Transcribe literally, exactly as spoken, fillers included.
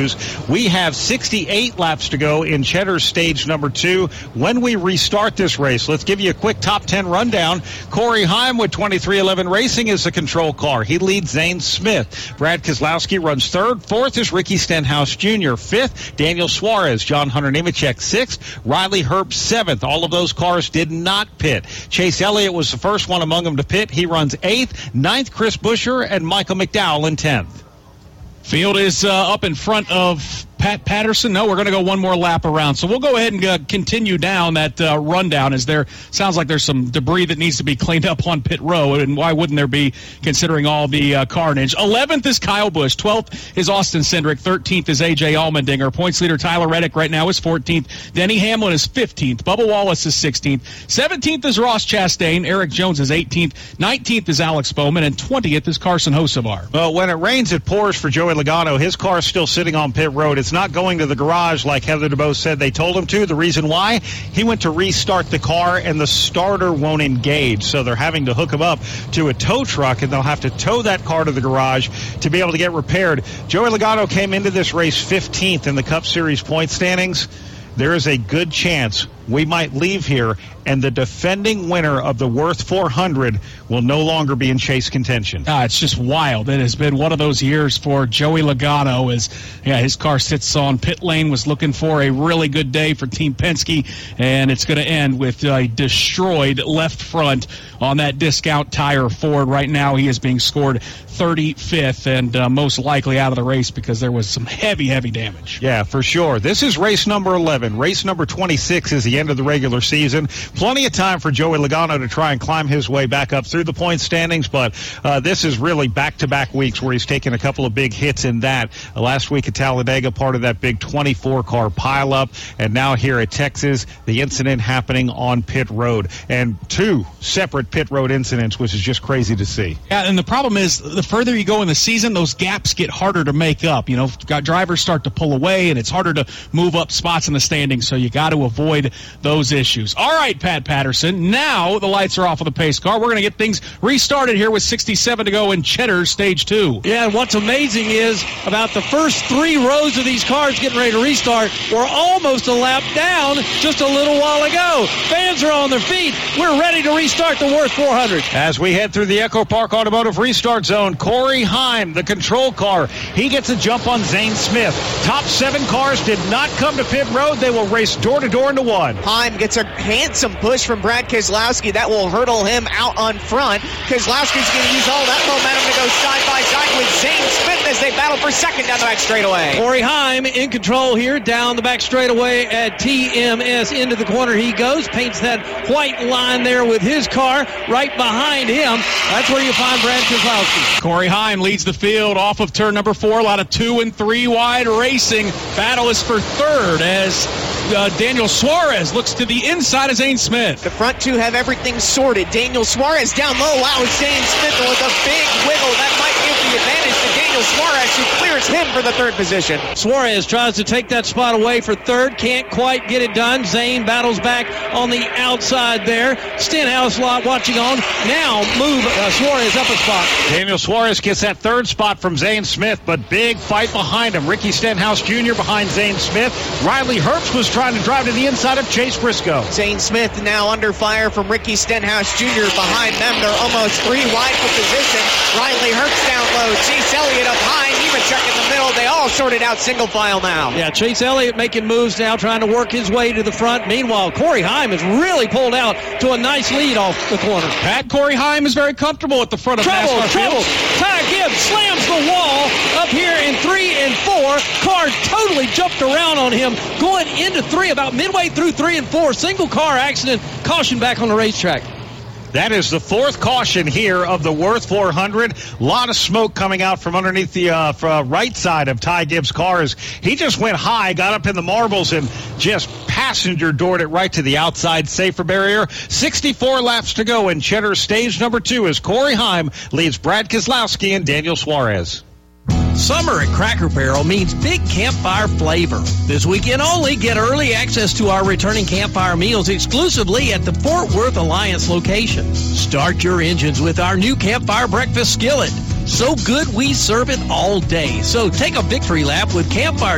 news. We have sixty-eight laps to go in Cheddar's stage number two. When we restart this race, let's give you a quick top ten rundown. Corey Heim with twenty-three eleven Racing is the control car. He leads Zane Smith. Brad Keselowski runs third. Fourth is Ricky Stenhouse Junior Fifth, Daniel Suarez. John Hunter Nemechek sixth. Riley Herbst seventh. All of those cars did not pit. Chase Elliott was the first one among them to pit. He runs eighth. Ninth, Chris Buescher, and Michael McDowell in tenth. Field is uh, up in front of Pat Patterson. No, we're going to go one more lap around. So we'll go ahead and uh, continue down that uh, rundown, as there sounds like there's some debris that needs to be cleaned up on pit road, and why wouldn't there be, considering all the uh, carnage. eleventh is Kyle Busch. twelfth is Austin Cindric. thirteenth is A J Allmendinger. Points leader Tyler Reddick right now is fourteenth. Denny Hamlin is fifteenth. Bubba Wallace is sixteenth. seventeenth is Ross Chastain. Eric Jones is eighteenth. nineteenth is Alex Bowman. And twentieth is Carson Hocevar. Well, when it rains, it pours for Joey Logano. His car's still sitting on pit road. It's not going to the garage like Heather DeBose said they told him to. The reason why? He went to restart the car, and the starter won't engage. So they're having to hook him up to a tow truck, and they'll have to tow that car to the garage to be able to get repaired. Joey Logano came into this race fifteenth in the Cup Series point standings. There is a good chance we might leave here, and the defending winner of the Worth four hundred will no longer be in chase contention. Ah, it's just wild. It has been one of those years for Joey Logano, as yeah, his car sits on pit lane, was looking for a really good day for Team Penske, and it's going to end with a destroyed left front on that discount tire Ford. Right now he is being scored thirty-fifth, and uh, most likely out of the race because there was some heavy, heavy damage. Yeah, for sure. This is race number eleven. Race number twenty-six is the end of the regular season. Plenty of time for Joey Logano to try and climb his way back up through the point standings, but uh, this is really back-to-back weeks where he's taken a couple of big hits in that. Uh, last week at Talladega, part of that big twenty-four car pileup, and now here at Texas, the incident happening on pit road. And two separate pit road incidents, which is just crazy to see. Yeah, and the problem is, the further you go in the season, those gaps get harder to make up. You know, got drivers start to pull away, and it's harder to move up spots in the standings, so you got to avoid those issues. All right, Pat Patterson, now the lights are off of the pace car. We're going to get things restarted here with sixty-seven to go in Cheddar's stage two. Yeah, and what's amazing is about the first three rows of these cars getting ready to restart were almost a lap down just a little while ago. Fans are on their feet. We're ready to restart the Worth four hundred. As we head through the Echo Park Automotive restart zone, Corey Heim, the control car, he gets a jump on Zane Smith. Top seven cars did not come to pit road. They will race door to door into one. Heim gets a handsome push from Brad Keselowski. That will hurdle him out on front. Keselowski's going to use all that momentum to go side by side with Zane Smith as they battle for second down the back straightaway. Corey Heim in control here down the back straightaway at T M S. Into the corner he goes. Paints that white line there with his car. Right behind him, that's where you find Brad Keselowski. Corey Heim leads the field off of turn number four. A lot of two and three wide racing. Battle is for third as uh, Daniel Suarez looks to the inside of Zane Smith. The front two have everything sorted. Daniel Suarez down low. Wow, Zane Smith with a big wiggle. That might give the advantage to Daniel Suarez, who clears him for the third position. Suarez tries to take that spot away for third. Can't quite get it done. Zane battles back on the outside there. Stenhouse lot watching on. Now move uh, Suarez up a spot. Daniel Suarez gets that third spot from Zane Smith, but big fight behind him. Ricky Stenhouse Junior behind Zane Smith. Riley Herbst was trying to drive to the inside of Chase Briscoe. Zane Smith now under fire from Ricky Stenhouse Junior behind them. They're almost three wide for position. Riley Herbst down low. Chase Elliott up high. Nemechek in the middle. They all sorted out single file now. Yeah, Chase Elliott making moves now, trying to work his way to the front. Meanwhile, Corey Heim has really pulled out to a nice lead off the corner. Pat, Corey Heim is very comfortable at the front of trouble, NASCAR trouble. field. Ty Gibbs slams the wall up here in three and four. Car totally jumped around on him going into three, about midway through three and four. Single car accident, caution back on the racetrack. That is the fourth caution here of the Worth four hundred. A lot of smoke coming out from underneath the uh, from right side of Ty Gibbs' cars. He just went high, got up in the marbles, and just passenger doored it right to the outside safer barrier. sixty-four laps to go in Cheddar stage number two as Corey Heim leads Brad Keselowski and Daniel Suarez. Summer at Cracker Barrel means big campfire flavor. This weekend only, get early access to our returning campfire meals exclusively at the Fort Worth Alliance location. Start your engines with our new campfire breakfast skillet. So good we serve it all day. So take a victory lap with Campfire